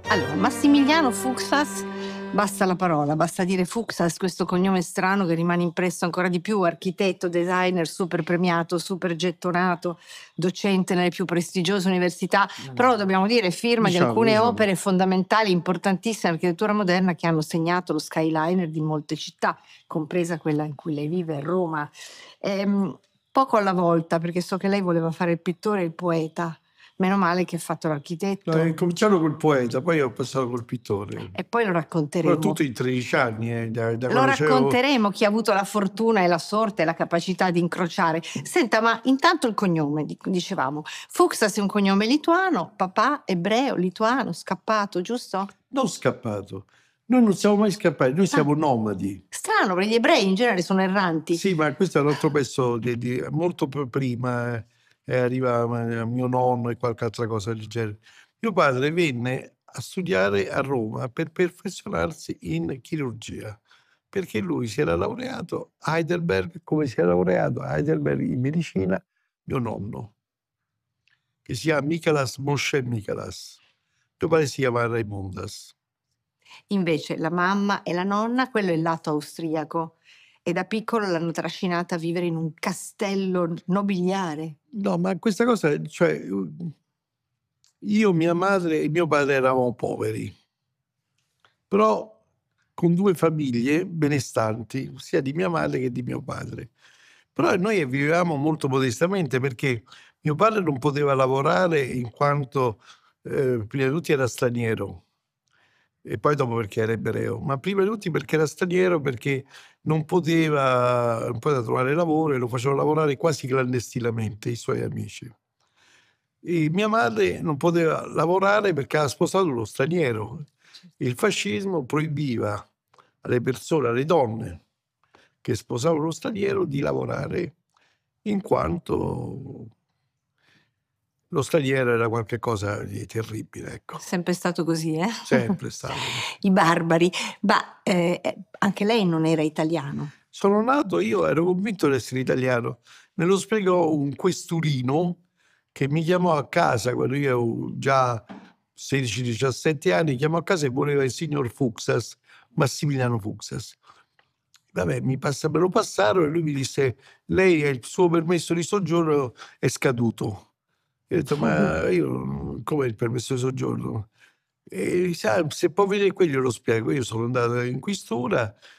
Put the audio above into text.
Allora, Massimiliano Fuksas, basta la parola, basta dire Fuksas, questo cognome strano che rimane impresso ancora di più, architetto, designer, super premiato, super gettonato, docente nelle più prestigiose università, però dobbiamo dire firma di alcune opere fondamentali, importantissime dell'architettura moderna che hanno segnato lo skyliner di molte città, compresa quella in cui lei vive, Roma. Poco alla volta, perché so che lei voleva fare il pittore e il poeta. Meno male che ha fatto l'architetto. Ho cominciato col poeta, poi ho passato col pittore. E poi lo racconteremo. Soprattutto in 13 anni. Da Lo quando racconteremo chi ha avuto la fortuna e la sorte e la capacità di incrociare. Senta, ma intanto il cognome, dicevamo. Fuksas è un cognome lituano, papà ebreo, lituano, scappato, giusto? Non scappato. Noi non siamo mai scappati, noi siamo nomadi. Strano, perché gli ebrei in genere sono erranti. Sì, ma questo è un altro pezzo molto prima. Arriva mio nonno e qualche altra cosa del genere. Mio padre venne a studiare a Roma per perfezionarsi in chirurgia, perché lui si era laureato a Heidelberg, come si è laureato a Heidelberg in medicina mio nonno, che si chiama Michaelas Moshe Michaelas. Mio padre si chiama Raimundas. Invece la mamma e la nonna, quello è il lato austriaco. E da piccolo l'hanno trascinata a vivere in un castello nobiliare. No, ma questa cosa, cioè, io, mia madre e mio padre eravamo poveri, però con due famiglie benestanti, sia di mia madre che di mio padre. Però noi vivevamo molto modestamente perché mio padre non poteva lavorare in quanto prima di tutti era straniero e poi dopo perché era ebreo, ma prima di tutti perché era straniero, perché non poteva trovare lavoro e lo facevano lavorare quasi clandestinamente i suoi amici. E mia madre non poteva lavorare perché aveva sposato uno straniero. Il fascismo proibiva alle persone, alle donne che sposavano lo straniero di lavorare, in quanto lo straniero era qualcosa di terribile, ecco. Sempre stato così, eh? Sempre stato. I barbari. Ma anche lei non era italiano. Sono nato, io ero convinto di essere italiano. Me lo spiegò un questurino che mi chiamò a casa quando io avevo già 16-17 anni, chiamò a casa e voleva il signor Fuksas, Massimiliano Fuksas. Vabbè, me lo passarono e lui mi disse: lei, il suo permesso di soggiorno è scaduto. Io ho detto: ma io come il permesso di soggiorno? E sa, se può venire qui glielo spiego. Io sono andato in questura